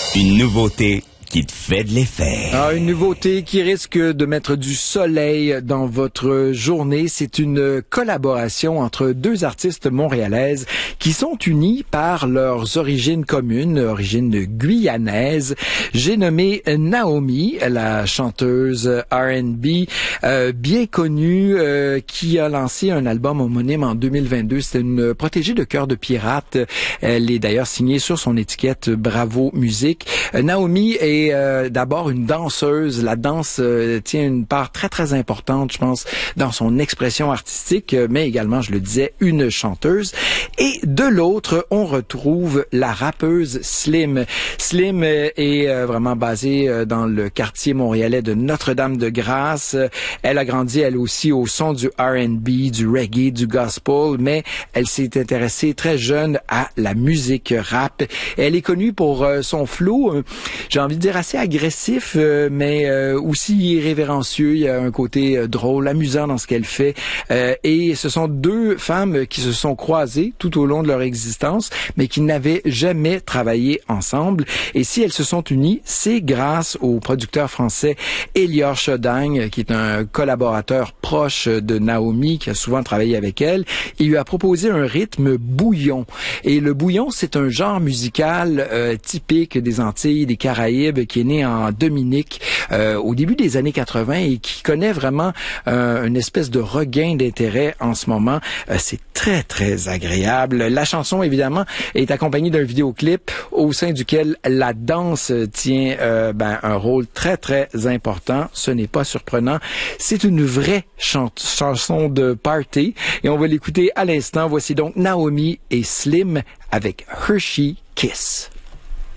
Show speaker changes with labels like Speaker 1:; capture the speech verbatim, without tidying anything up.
Speaker 1: Une nouveauté qui te fait de l'effet.
Speaker 2: Ah, une nouveauté qui risque de mettre du soleil dans votre journée. C'est une collaboration entre deux artistes montréalaises qui sont unies par leurs origines communes, origines guyanaises. J'ai nommé Naomi, la chanteuse R and B euh, bien connue, euh, qui a lancé un album homonyme en deux mille vingt-deux. C'est une protégée de Cœur de Pirate. Elle est d'ailleurs signée sur son étiquette Bravo Musique. Euh, Naomi est Euh, d'abord une danseuse. La danse euh, tient une part très, très importante, je pense, dans son expression artistique, euh, mais également, je le disais, une chanteuse. Et de l'autre, on retrouve la rappeuse Slim. Slim euh, est euh, vraiment basée euh, dans le quartier montréalais de Notre-Dame-de-Grâce. Euh, elle a grandi, elle aussi, au son du R and B, du reggae, du gospel, mais elle s'est intéressée très jeune à la musique rap. Elle est connue pour euh, son flow, euh, j'ai envie de dire assez agressif, euh, mais euh, aussi irrévérencieux. Il y a un côté euh, drôle, amusant dans ce qu'elle fait. Euh, et ce sont deux femmes qui se sont croisées tout au long de leur existence, mais qui n'avaient jamais travaillé ensemble. Et si elles se sont unies, c'est grâce au producteur français Elior Chodang, qui est un collaborateur proche de Naomi, qui a souvent travaillé avec elle. Il lui a proposé un rythme bouillon. Et le bouillon, c'est un genre musical euh, typique des Antilles, des Caraïbes, qui est né en Dominique euh, au début des années quatre-vingts et qui connaît vraiment euh, une espèce de regain d'intérêt en ce moment. Euh, c'est très, très agréable. La chanson, évidemment, est accompagnée d'un vidéoclip au sein duquel la danse tient euh, ben, un rôle très, très important. Ce n'est pas surprenant. C'est une vraie chant- chanson de party et on va l'écouter à l'instant. Voici donc Naomi et Slim avec Hershey Kiss.